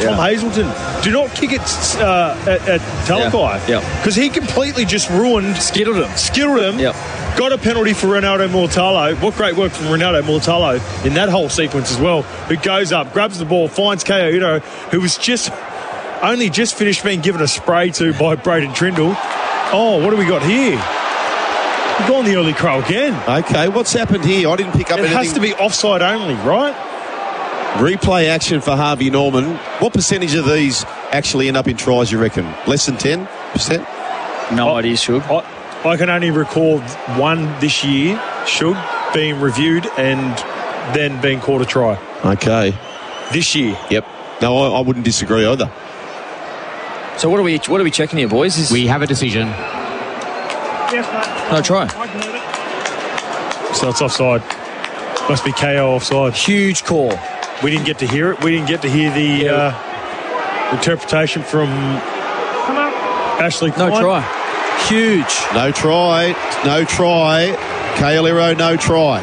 Tom Hazelton. Do not kick it at Talakai. Because he completely just ruined... Skittled him. Yep. Got a penalty for Ronaldo Mulatalo. What great work from Ronaldo Mulatalo in that whole sequence as well. Who goes up, grabs the ball, finds Ko Ito, who was only just finished being given a spray to by Braden Trindle. Oh, what do we got here? We've gone the early crow again. Okay, what's happened here? I didn't pick up anything. It has to be offside only, right? Replay action for Harvey Norman. What percentage of these actually end up in tries, you reckon? Less than 10%? No idea, Shug. I can only recall one this year, Shug, being reviewed and then being called a try. Okay. This year. Yep. No, I wouldn't disagree either. So what are we checking here, boys? We have a decision. Yes, mate. No try. I can move it. So it's offside. Must be KO offside. Huge call. We didn't get to hear it. We didn't get to hear the interpretation from Ashley Klein. No try. Huge. No try. Kaeliro, no try.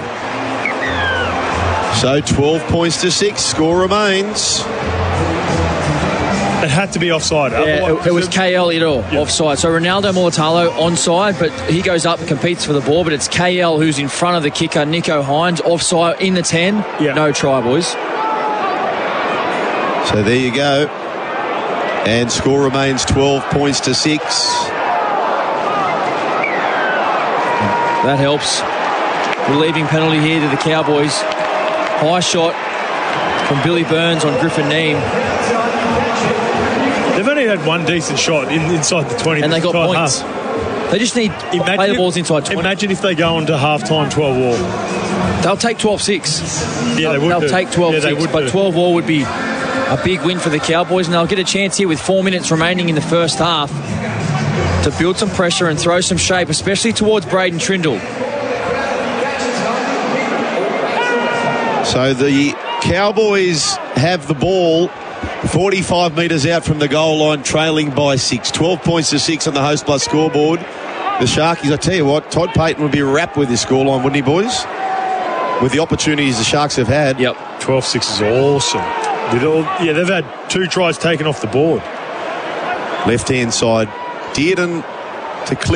So 12 points to 6. Score remains. It had to be offside. Yeah, it was KL Ito offside. So Ronaldo Mulatalo onside, but he goes up and competes for the ball, but it's KL who's in front of the kicker, Nico Hines, offside in the 10. Yeah. No try, boys. So there you go. And score remains 12 points to 6. That helps. Relieving penalty here to the Cowboys. High shot from Billy Burns on Griffin Neame. They've only had one decent shot inside the 20. And they got points. They just need to play the balls inside 20. Imagine if they go into half-time 12-all. They'll take 12-6. Yeah, they would. They'll take 12-6, but 12-all would be a big win for the Cowboys, and they'll get a chance here with 4 minutes remaining in the first half to build some pressure and throw some shape, especially towards Braden Trindle. So the Cowboys have the ball 45 metres out from the goal line, trailing by 6. 12 points to 6 on the Host Plus scoreboard. The Sharkies, I tell you what, Todd Payton would be wrapped with this scoreline, wouldn't he, boys? With the opportunities the Sharks have had. Yep, 12-6 is awesome. They've had 2 tries taken off the board. Left-hand side, Dearden to Cliff.